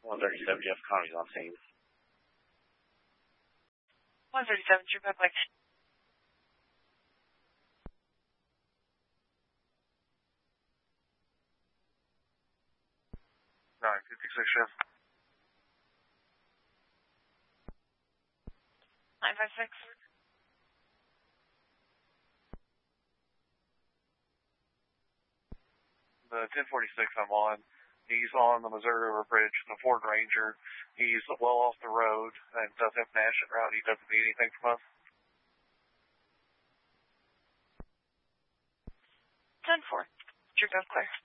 137, Jeff Connor's on scene. 137, True Public. 956, Chef. 956. The 1046 I'm on. He's on the Missouri River Bridge, the Ford Ranger. He's well off the road and doesn't have Nash route. He doesn't need anything from us. 10-4. True Gulf Clear.